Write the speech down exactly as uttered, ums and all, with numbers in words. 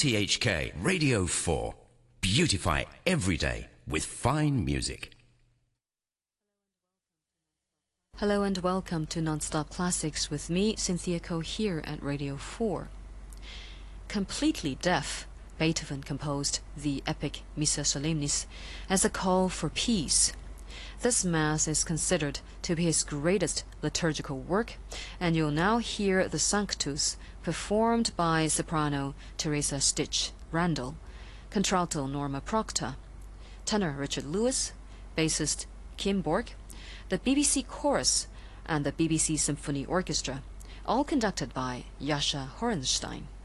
T H K Radio four. Beautify every day with fine music. Hello and welcome to Nonstop Classics with me, Cynthia Ko, here at Radio four. Completely deaf, Beethoven composed the epic Missa Solemnis as a call for peace. This Mass is considered to be his greatest liturgical work, and you'll now hear the Sanctus performed by soprano Teresa Stitch Randall, contralto Norma Proctor, tenor Richard Lewis, bassist Kim Bork, the B B C Chorus, and the B B C Symphony Orchestra, all conducted by Jascha Horenstein.